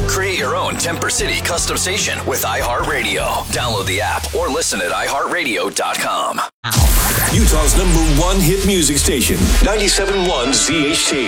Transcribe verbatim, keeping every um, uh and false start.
Create your own Temper City custom station with iHeartRadio. Download the app or listen at i heart radio dot com. Utah's number one hit music station, ninety-seven point one Z H T.